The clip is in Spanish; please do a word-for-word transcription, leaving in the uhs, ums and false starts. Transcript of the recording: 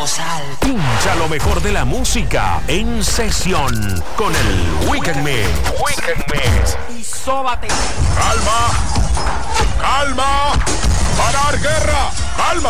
voz alta. Pincha lo mejor de la música en sesión con el Weekend Mix. Weekend Mix. Y sóbate. Calma.